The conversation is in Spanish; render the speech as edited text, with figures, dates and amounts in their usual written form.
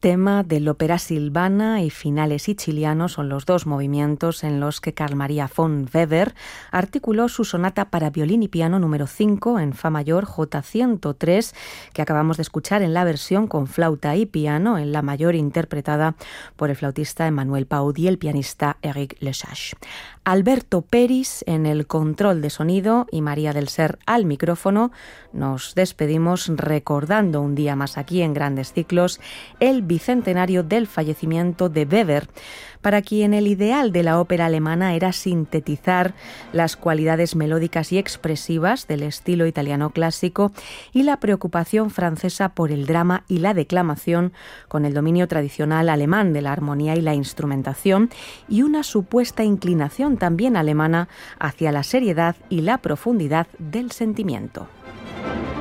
tema del ópera Silvana y Finales siciliano son los dos movimientos en los que Carl Maria von Weber articuló su sonata para violín y piano número 5 en fa mayor J103, que acabamos de escuchar en la versión con flauta y piano en la mayor interpretada por el flautista Emmanuel Paud y el pianista Eric Lesage. Alberto Peris en el control de sonido y María del Ser al micrófono. Nos despedimos recordando un día más aquí en Grandes Ciclos el bicentenario del fallecimiento de Weber, para quien el ideal de la ópera alemana era sintetizar las cualidades melódicas y expresivas del estilo italiano clásico y la preocupación francesa por el drama y la declamación, con el dominio tradicional alemán de la armonía y la instrumentación, y una supuesta inclinación también alemana hacia la seriedad y la profundidad del sentimiento.